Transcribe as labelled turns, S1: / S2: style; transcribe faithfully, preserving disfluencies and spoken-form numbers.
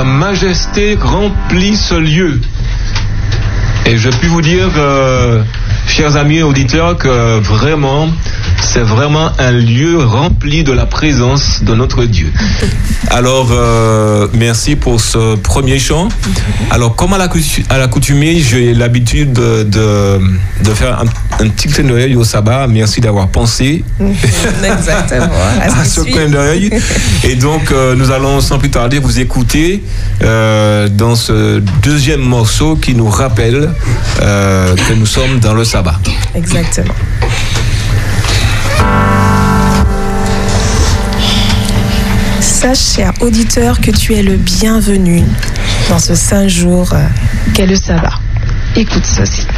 S1: ta majesté remplit ce lieu. Et je puis vous dire, euh, chers amis auditeurs, que vraiment, c'est vraiment un lieu rempli de la présence de notre Dieu. Alors, euh, merci pour ce premier chant. Alors, comme à l'accoutumée, j'ai l'habitude de, de, de faire un, un petit clin d'œil au sabbat. Merci d'avoir pensé
S2: Exactement.
S1: à ce clin d'œil. Et donc, euh, nous allons sans plus tarder vous écouter euh, dans ce deuxième morceau qui nous rappelle euh, que nous sommes dans le sabbat.
S2: Exactement. Sache, cher auditeur, que tu es le bienvenu dans ce saint jour qu'est le sabbat. Écoute ceci.